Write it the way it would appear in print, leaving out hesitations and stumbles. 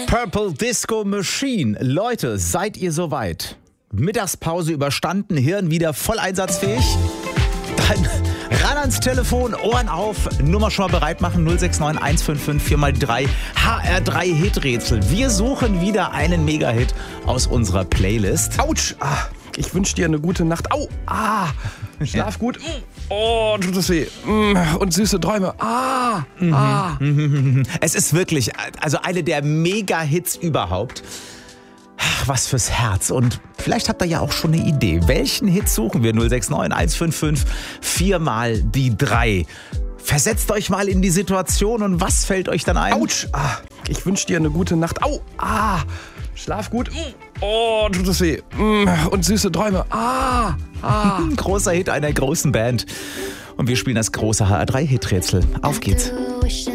Purple Disco Machine. Leute, seid ihr soweit? Mittagspause überstanden, Hirn wieder voll einsatzfähig? Dann ran ans Telefon, Ohren auf, Nummer schon mal bereit machen, 069 155 4x3 HR3 Hiträtsel. Wir suchen wieder einen Mega-Hit aus unserer Playlist. Autsch! Ich wünsche dir eine gute Nacht. Au! Schlaf gut. Oh, tut das weh. Und süße Träume. Es ist wirklich, also eine der Mega-Hits überhaupt. Ach, was fürs Herz. Und vielleicht habt ihr ja auch schon eine Idee. Welchen Hit suchen wir? 069 155 4x3. Versetzt euch mal in die Situation und was fällt euch dann ein? Autsch! Ich wünsche dir eine gute Nacht. Au! Schlaf gut. Oh, tut das weh. Und süße Träume. Großer Hit einer großen Band. Und wir spielen das große HR3-Hiträtsel. Auf geht's.